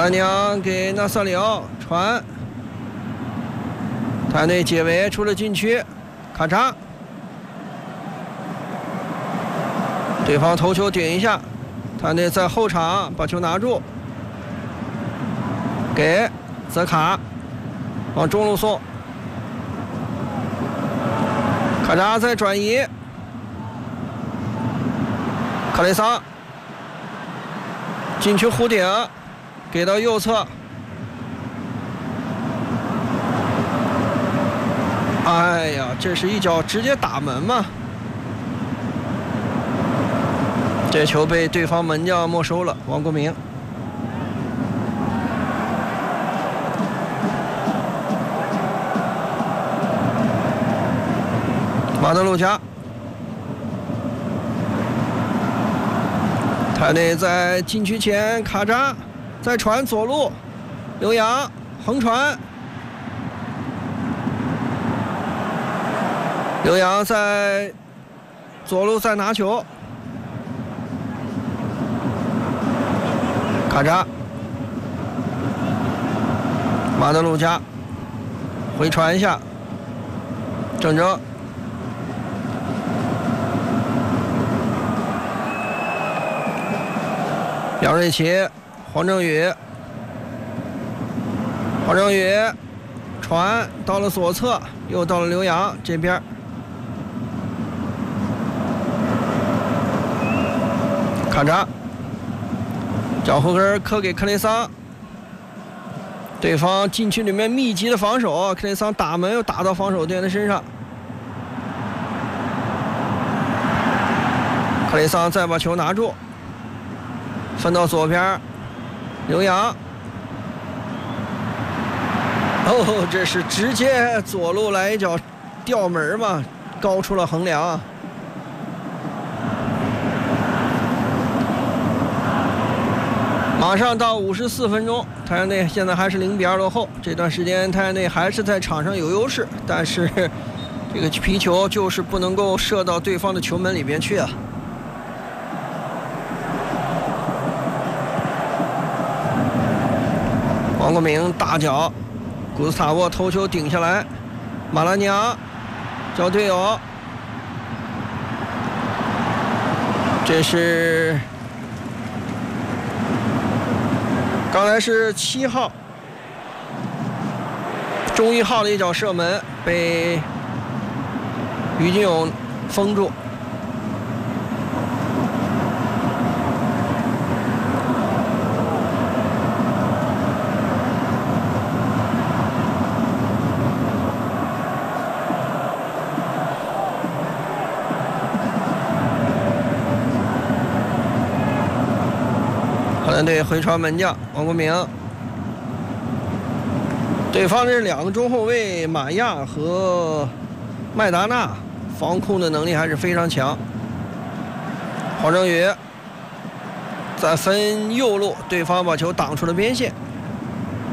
兰娘给纳萨里奥传，太阳队解围出了禁区，咔嚓，对方头球顶一下，太阳队在后场把球拿住，给泽卡往中路送，咔嚓再转移，克雷桑禁区弧顶。给到右侧，哎呀，这是一脚直接打门嘛！这球被对方门将没收了，王国明。马德鲁加，太阳队在禁区前卡扎。再传左路，刘洋横传，刘洋在左路再拿球，卡扎，马德鲁加回传一下，郑铮，杨瑞奇。黄正宇传到了左侧，又到了刘洋这边，卡扎脚后跟磕给克雷桑，对方禁区里面密集的防守，克雷桑打门又打到防守队员的身上，克雷桑再把球拿住，分到左边。刘洋，哦，这是直接左路来一脚吊门嘛，高出了横梁。马上到54分钟，太阳队现在还是0-2落后。这段时间太阳队还是在场上有优势，但是这个皮球就是不能够射到对方的球门里边去啊。王国明大脚，古斯塔沃头球顶下来，马拉尼昂交队友，这是刚才是7号钟1号的一脚射门被于金勇封住。荷兰队回传门将王国明，对方这2个中后卫马亚和麦达纳防控的能力还是非常强。黄正宇在分右路，对方把球挡出了边线。